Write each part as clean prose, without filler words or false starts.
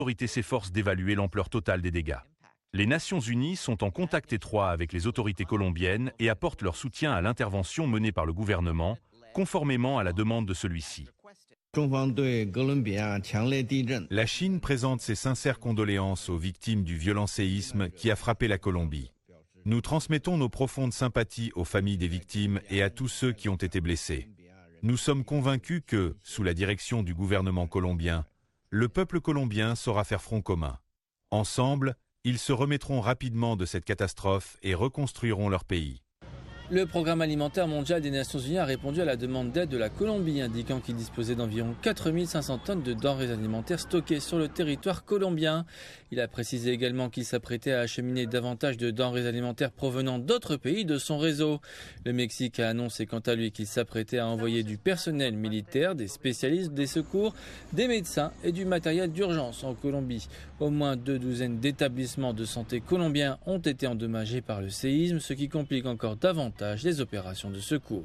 L'autorité s'efforce d'évaluer l'ampleur totale des dégâts. Les Nations Unies sont en contact étroit avec les autorités colombiennes et apportent leur soutien à l'intervention menée par le gouvernement, conformément à la demande de celui-ci. La Chine présente ses sincères condoléances aux victimes du violent séisme qui a frappé la Colombie. Nous transmettons nos profondes sympathies aux familles des victimes et à tous ceux qui ont été blessés. Nous sommes convaincus que, sous la direction du gouvernement colombien, le peuple colombien saura faire front commun. Ensemble, ils se remettront rapidement de cette catastrophe et reconstruiront leur pays. Le Programme alimentaire mondial des Nations Unies a répondu à la demande d'aide de la Colombie, indiquant qu'il disposait d'environ 4500 tonnes de denrées alimentaires stockées sur le territoire colombien. Il a précisé également qu'il s'apprêtait à acheminer davantage de denrées alimentaires provenant d'autres pays de son réseau. Le Mexique a annoncé quant à lui qu'il s'apprêtait à envoyer du personnel militaire, des spécialistes des secours, des médecins et du matériel d'urgence en Colombie. Au moins 22 d'établissements de santé colombiens ont été endommagés par le séisme, ce qui complique encore davantage les opérations de secours.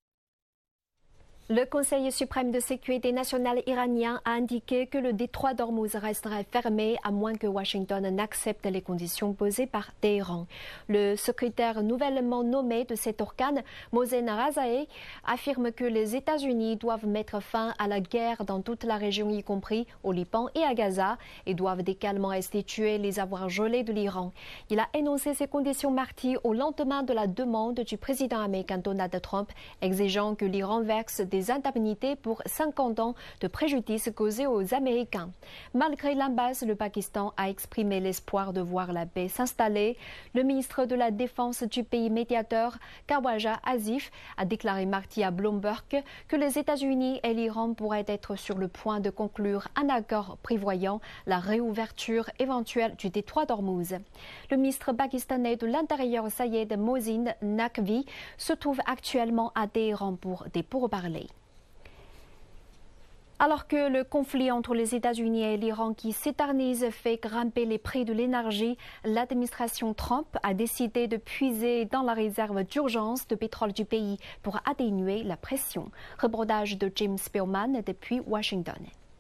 Le Conseil suprême de sécurité nationale iranien a indiqué que le détroit d'Ormuz resterait fermé à moins que Washington n'accepte les conditions posées par Téhéran. Le secrétaire nouvellement nommé de cet organe, Mohsen Razaei, affirme que les États-Unis doivent mettre fin à la guerre dans toute la région, y compris au Liban et à Gaza, et doivent également restituer les avoirs gelés de l'Iran. Il a énoncé ces conditions mardi au lendemain de la demande du président américain Donald Trump, exigeant que l'Iran verse des indemnités pour 50 ans de préjudice causés aux Américains. Malgré l'impasse, le Pakistan a exprimé l'espoir de voir la paix s'installer. Le ministre de la Défense du pays médiateur, Khawaja Asif, a déclaré mardi à Bloomberg que les États-Unis et l'Iran pourraient être sur le point de conclure un accord prévoyant la réouverture éventuelle du détroit d'Ormuz. Le ministre pakistanais de l'Intérieur, Sayed Mohsin Naqvi, se trouve actuellement à Téhéran pour des pourparlers. Alors que le conflit entre les États-Unis et l'Iran qui s'éternise fait grimper les prix de l'énergie, l'administration Trump a décidé de puiser dans la réserve d'urgence de pétrole du pays pour atténuer la pression. Reportage de James Spearman depuis Washington.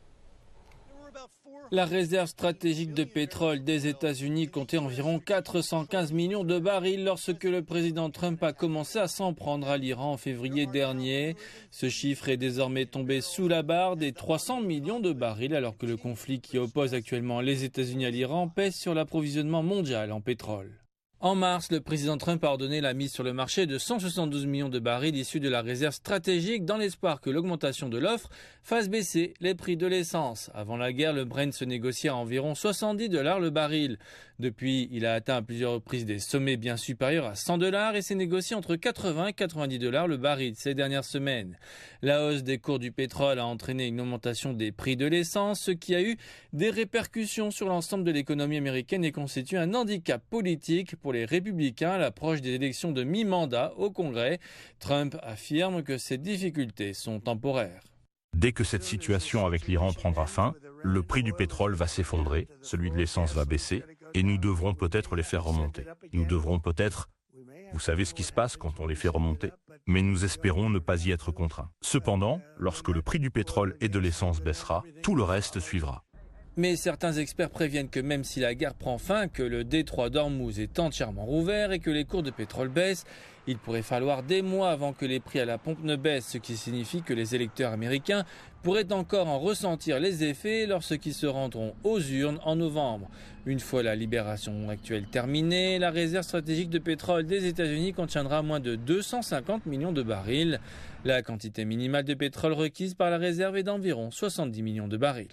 La réserve stratégique de pétrole des États-Unis comptait environ 415 millions de barils lorsque le président Trump a commencé à s'en prendre à l'Iran en février dernier. Ce chiffre est désormais tombé sous la barre des 300 millions de barils alors que le conflit qui oppose actuellement les États-Unis à l'Iran pèse sur l'approvisionnement mondial en pétrole. En mars, le président Trump a ordonné la mise sur le marché de 172 millions de barils issus de la réserve stratégique dans l'espoir que l'augmentation de l'offre fasse baisser les prix de l'essence. Avant la guerre, le Brent se négociait à environ $70 le baril. Depuis, il a atteint à plusieurs reprises des sommets bien supérieurs à $100 et s'est négocié entre 80 et $90 le baril ces dernières semaines. La hausse des cours du pétrole a entraîné une augmentation des prix de l'essence, ce qui a eu des répercussions sur l'ensemble de l'économie américaine et constitue un handicap politique pour les républicains à l'approche des élections de mi-mandat au Congrès. Trump affirme que ces difficultés sont temporaires. Dès que cette situation avec l'Iran prendra fin, le prix du pétrole va s'effondrer, celui de l'essence va baisser, et nous devrons peut-être les faire remonter. Nous devrons peut-être, vous savez ce qui se passe quand on les fait remonter, mais nous espérons ne pas y être contraints. Cependant, lorsque le prix du pétrole et de l'essence baissera, tout le reste suivra. Mais certains experts préviennent que même si la guerre prend fin, que le détroit d'Ormuz est entièrement rouvert et que les cours de pétrole baissent, il pourrait falloir des mois avant que les prix à la pompe ne baissent, ce qui signifie que les électeurs américains pourraient encore en ressentir les effets lorsqu'ils se rendront aux urnes en novembre. Une fois la libération actuelle terminée, la réserve stratégique de pétrole des États-Unis contiendra moins de 250 millions de barils. La quantité minimale de pétrole requise par la réserve est d'environ 70 millions de barils.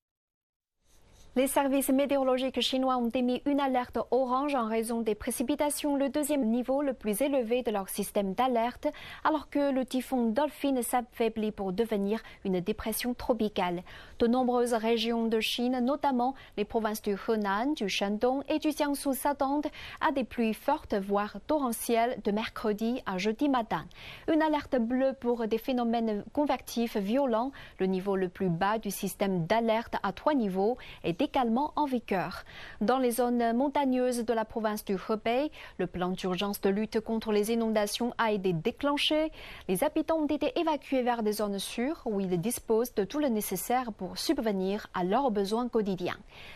Les services météorologiques chinois ont émis une alerte orange en raison des précipitations, le deuxième niveau le plus élevé de leur système d'alerte, alors que le typhon Dolphin s'affaiblit pour devenir une dépression tropicale. De nombreuses régions de Chine, notamment les provinces du Henan, du Shandong et du Jiangsu, s'attendent à des pluies fortes, voire torrentielles, de mercredi à jeudi matin. Une alerte bleue pour des phénomènes convectifs violents, le niveau le plus bas du système d'alerte à 3 niveaux, est également en vigueur. Dans les zones montagneuses de la province du Hebei, le plan d'urgence de lutte contre les inondations a été déclenché. Les habitants ont été évacués vers des zones sûres où ils disposent de tout le nécessaire pour subvenir à leurs besoins quotidiens.